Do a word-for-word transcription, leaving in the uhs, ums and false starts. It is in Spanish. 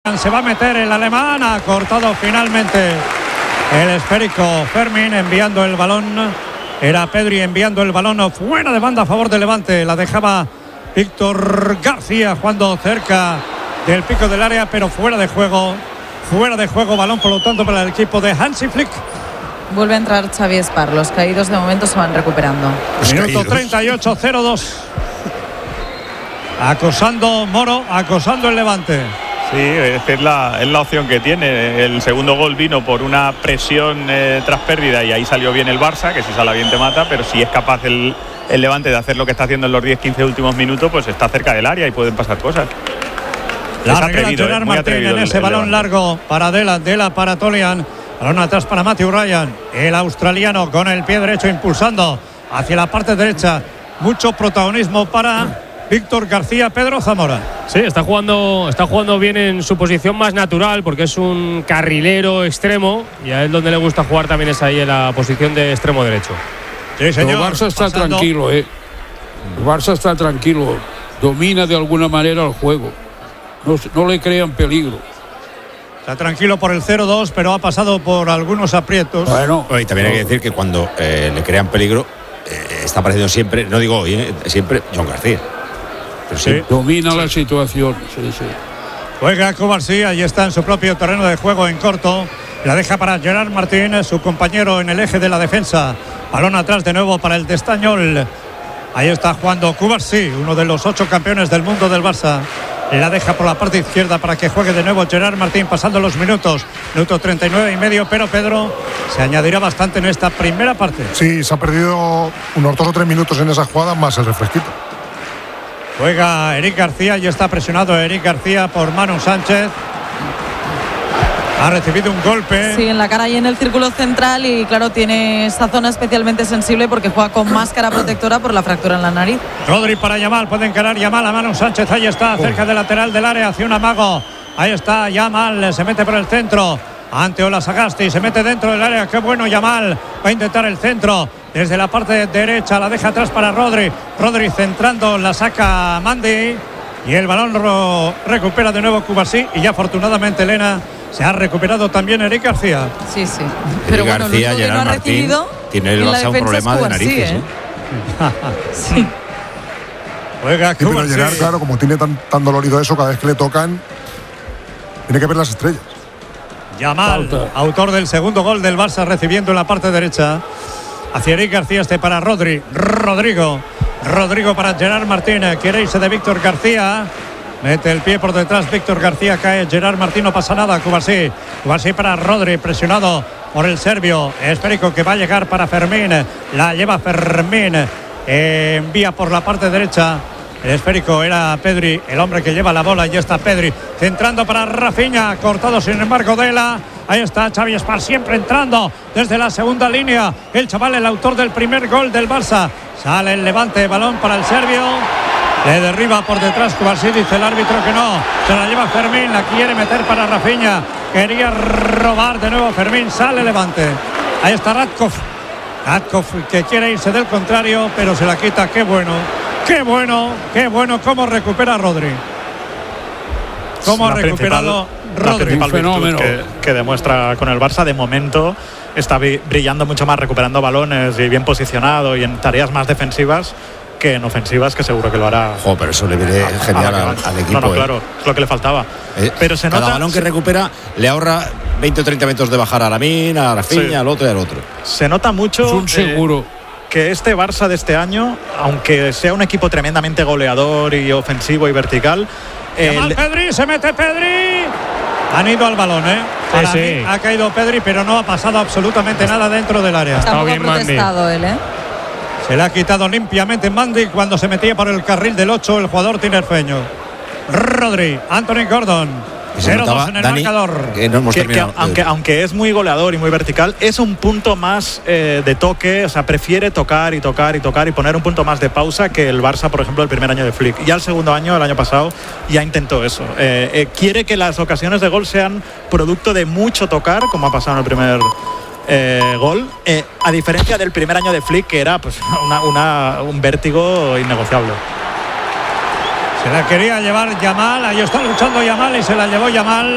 Se va a meter el alemán, ha cortado finalmente el esférico Fermín, enviando el balón. Era Pedri enviando el balón fuera de banda a favor de Levante. La dejaba Víctor García jugando cerca del pico del área, pero fuera de juego. Fuera de juego, balón por lo tanto para el equipo de Hansi Flick. Vuelve a entrar Xavi Espar. Los caídos de momento se van recuperando. Los Minuto caídos. treinta y ocho, cero dos. Acosando Moro, acosando el Levante. Sí, es, es, la, es la opción que tiene. El segundo gol vino por una presión eh, tras pérdida y ahí salió bien el Barça, que si sale bien te mata, pero si es capaz el, el Levante de hacer lo que está haciendo en los diez quince últimos minutos, pues está cerca del área y pueden pasar cosas. La regla Gerard eh, Martín en ese el, balón el largo para Dela, Dela para Tolian, balón atrás para Matthew Ryan, el australiano con el pie derecho impulsando hacia la parte derecha, mucho protagonismo para Víctor García. Pedro Zamora. Sí, está jugando, está jugando bien en su posición más natural porque es un carrilero extremo y a él donde le gusta jugar también es ahí en la posición de extremo derecho. Sí, señor. Pero el Barça está Pasando. tranquilo, eh. El Barça está tranquilo, domina de alguna manera el juego. No, no le crean peligro. Está tranquilo por el cero dos, pero ha pasado por algunos aprietos. Bueno, y también hay que decir que cuando eh, le crean peligro eh, está apareciendo siempre, no digo hoy, eh, siempre John García. Pero sí. Sí. Domina la situación. Sí, sí. Juega Cubarsí, ahí está en su propio terreno de juego en corto. La deja para Gerard Martín, su compañero en el eje de la defensa. Balón atrás de nuevo para el de Estañol. Ahí está jugando Cubarsí, uno de los ocho campeones del mundo del Barça. La deja por la parte izquierda para que juegue de nuevo Gerard Martín, pasando los minutos. Minuto treinta y nueve y medio, pero Pedro se añadirá bastante en esta primera parte. Sí, se ha perdido unos dos o tres minutos en esa jugada, más el refresquito. Juega Eric García y está presionado Eric García por Manu Sánchez. Ha recibido un golpe. Sí, en la cara y en el círculo central, y claro, tiene esta zona especialmente sensible porque juega con máscara protectora por la fractura en la nariz. Rodri para Yamal, puede encarar Yamal a Manu Sánchez, ahí está, cerca del lateral del área, hacia un amago. Ahí está Yamal, se mete por el centro. Ante Ola Sagasti, se mete dentro del área, qué bueno Yamal. Va a intentar el centro desde la parte derecha, la deja atrás para Rodri. Rodri centrando, la saca Mandi. Y el balón lo recupera de nuevo Cubarsí. Y ya afortunadamente Elena se ha recuperado también Eric García. Sí, sí. Pero Eric bueno, García, lo único que no ha Martín, recibido tiene el Barça un problema de narices. ¿eh? ¿eh? Sí. Juega Sí, pero Cubarsí. Gerard, claro, como tiene tan, tan dolorido eso, cada vez que le tocan, tiene que ver las estrellas. Yamal, Falta. autor del segundo gol del Barça, recibiendo en la parte derecha. Hacia Eric García, este para Rodri. Rodrigo. Rodrigo para Gerard Martín. Quiere irse de Víctor García. Mete el pie por detrás, Víctor García, cae Gerard Martín, no pasa nada. Cubarsí. Cubarsí para Rodri, presionado por el serbio. Esférico que va a llegar para Fermín. La lleva Fermín. Eh, envía por la parte derecha. El esférico era Pedri, el hombre que lleva la bola. Y está Pedri centrando para Rafinha, cortado sin embargo Dela. Ahí está Xavi Espar, siempre entrando desde la segunda línea. El chaval, el autor del primer gol del Barça. Sale el Levante, balón para el serbio. Le derriba por detrás Cubarsí, dice el árbitro que no. Se la lleva Fermín, la quiere meter para Rafinha. Quería robar de nuevo Fermín, sale Levante. Ahí está Radkov. Radkov que quiere irse del contrario, pero se la quita. Qué bueno. Qué bueno, qué bueno cómo recupera Rodri. Cómo ha recuperado la Rodri. principal fenómeno que, que demuestra con el Barça de momento. Está brillando mucho más, recuperando balones y bien posicionado y en tareas más defensivas que en ofensivas, que seguro que lo hará. Jo, pero eso le viene genial al, al equipo. No, no, eh. claro, es lo que le faltaba. Eh, pero se cada nota, balón que recupera le ahorra veinte o treinta metros de bajar a Lamin, a Rafinha, Sí. al otro y al otro. Se nota mucho. Es un eh, seguro. que este Barça de este año, aunque sea un equipo tremendamente goleador y ofensivo y vertical, Yamal, eh, Pedri, se mete Pedri. Han ido al balón, ¿eh? Para Sí, mí sí. ha caído Pedri, pero no ha pasado absolutamente nada dentro del área. Tampoco bien ha Mandi. protestado él, ¿eh? Se le ha quitado limpiamente Mandi cuando se metía por el carril del ocho el jugador tinerfeño. Rodri, Anthony Gordon. Y se cero dos notaba, en el Dani, marcador. que no hemos que, que terminado. aunque, aunque es muy goleador y muy vertical, es un punto más eh, de toque, o sea, prefiere tocar y tocar y tocar y poner un punto más de pausa que el Barça, por ejemplo, el primer año de Flick. Ya el segundo año, el año pasado, ya intentó eso. Eh, eh, quiere que las ocasiones de gol sean producto de mucho tocar, como ha pasado en el primer eh, gol, eh, a diferencia del primer año de Flick, que era pues una, una, un vértigo innegociable. Se la quería llevar Yamal, ahí está luchando Yamal y se la llevó Yamal.